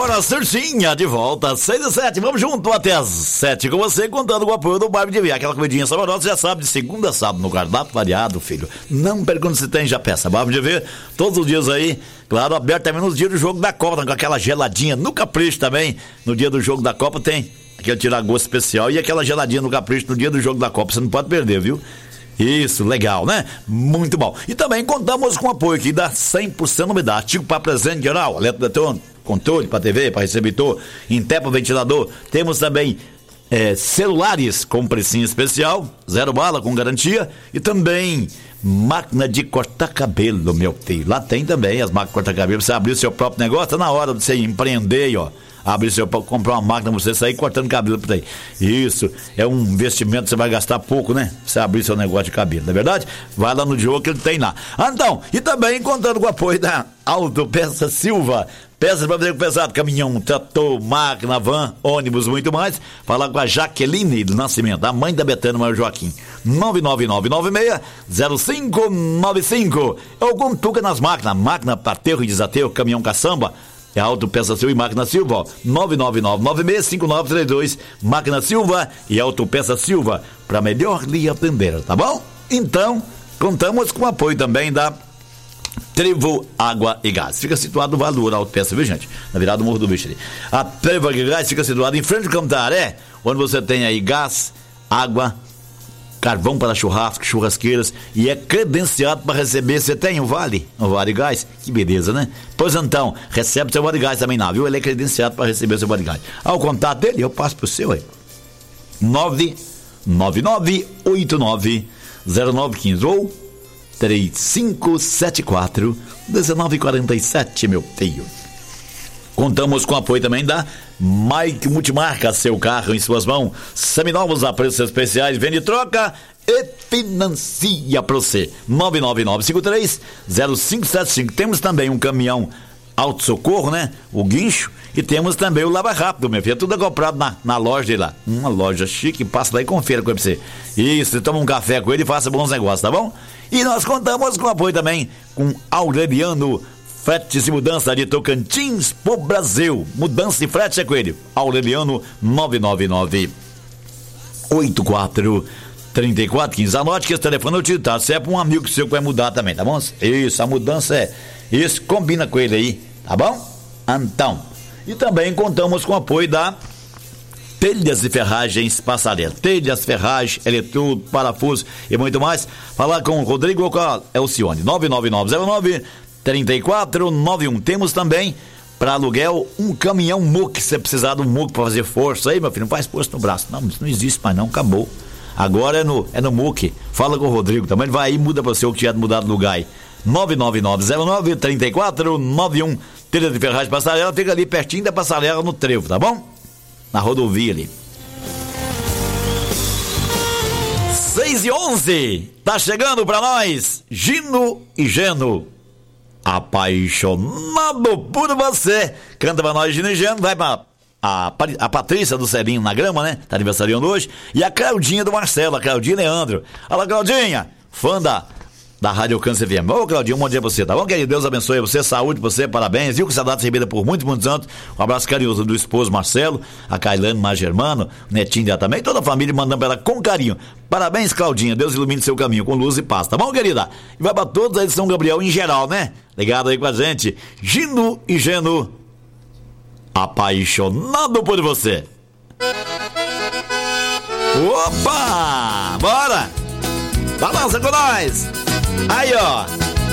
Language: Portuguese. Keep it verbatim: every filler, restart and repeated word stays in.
Hora certinha, de volta, seis e sete, vamos junto até as sete com você, contando com o apoio do Barbie de Via, aquela comidinha saborosa, já sabe, de segunda a sábado, no cardápio variado, filho. Não pergunte se tem, já peça. Barbie de Via, todos os dias aí, claro, aberto também nos dias do jogo da Copa, com aquela geladinha no Capricho também, no dia do jogo da Copa tem aquele tiragosto especial e aquela geladinha no Capricho no dia do jogo da Copa, você não pode perder, viu? Isso, legal, né? Muito bom. E também contamos com o apoio aqui da cem por cento umidade, tipo para presente geral, eletroeletrônico, controle para T V, para receptor, em pé para ventilador. Temos também é, celulares com precinho especial, zero bala com garantia, e também máquina de cortar cabelo, meu filho. Lá tem também as máquinas de cortar cabelo, você abrir o seu próprio negócio, tá na hora de você empreender aí, ó. Abrir seu, comprar uma máquina pra você sair cortando cabelo por aí. Isso, é um investimento que você vai gastar pouco, né? Você abrir seu negócio de cabelo, não é verdade? Vai lá no Diogo que ele tem lá. Ah, então, e também contando com o apoio da Autopeça Silva. Peças para fazer com pesado, caminhão, trator, máquina, van, ônibus, muito mais. Falar com a Jaqueline do Nascimento, a mãe da Betânia Maior Joaquim. nove nove nove nove seis zero cinco nove cinco. Ou com Tuca nas máquinas, máquina para aterro e desaterro, caminhão caçamba. É Autopeça Silva e Máquina Silva, ó. nove nove nove nove seis cinco nove três dois. Máquina Silva e Autopeça Silva, para melhor lhe atender, tá bom? Então, contamos com o apoio também da Trevo Água e Gás. Fica situado no Vale do Ouro, Autopeça, viu, gente? Na virada do Morro do Bicho ali. A Trevo Água e Gás fica situada em frente ao Campo da Aré, onde você tem aí gás, água, carvão para churrasco, churrasqueiras, e é credenciado para receber. Você tem o Vale? O Vale Gás? Que beleza, né? Pois então, recebe seu Vale Gás também lá, viu? Ele é credenciado para receber seu Vale Gás. Ao contato dele, eu passo pro seu aí. nove nove nove oito nove zero nove um cinco ou três cinco sete quatro um nove quatro sete, meu filho. Contamos com o apoio também da Mike Multimarca, seu carro em suas mãos, seminovos a preços especiais, vende, troca e financia para você. nove nove nove cinco três zero cinco sete cinco. Temos também um caminhão auto-socorro, né? O guincho, e temos também o Lava Rápido, meu filho. Tudo é comprado na, na loja dele lá. Uma loja chique, passa lá e confira com ele pra você. Isso, você toma um café com ele e faça bons negócios, tá bom? E nós contamos com o apoio também com Aureliano Fretes e Mudança de Tocantins pro Brasil. Mudança e frete é com ele. Aureliano nove nove nove oito quatro três quatro um cinco. Anote que esse telefone eu te tá. Se é pra um amigo seu que vai mudar também, tá bom? Isso, a mudança é. Isso, combina com ele aí, tá bom? Então. E também contamos com o apoio da Telhas e Ferragens Passarela. Telhas, ferragens, eletrodo, parafuso e muito mais. Falar com o Rodrigo Elcione. nove nove nove zero nove três quatro nove um. Temos também para aluguel um caminhão M U C. Se você precisar de um M U C para fazer força aí, meu filho, não faz força no braço. Não, isso não existe mais não, acabou. Agora é no, é no M U C. Fala com o Rodrigo também, ele vai aí, muda para você o que tiver de mudar de lugar aí. nove nove nove zero nove três quatro nove um. Telha de Ferragem Passarela, fica ali pertinho da Passarela no Trevo, tá bom? Na rodovia ali. seis e onze. Tá chegando pra nós Gino e Geno, apaixonado por você. Canta pra nós Gino e Geno. Vai pra a, a Patrícia do Celinho na Grama, né? Tá aniversariando hoje. E a Claudinha do Marcelo, a Claudinha Leandro. Olha lá, Claudinha, fã da da Rádio Câncer F M. Ô, Claudinho, um bom dia pra você, tá bom, querido? Deus abençoe você, saúde pra você, parabéns. Viu que essa data recebida por muitos, muitos anos. Um abraço carinhoso do esposo Marcelo, a Cailane Magermano, netinho dela também, toda a família mandando pra ela com carinho. Parabéns, Claudinha, Deus ilumine seu caminho com luz e paz, tá bom, querida? E vai pra todos aí de São Gabriel em geral, né? Ligado aí com a gente. Gino e Geno, apaixonado por você. Opa! Bora! Balança com nós! Aí, ó,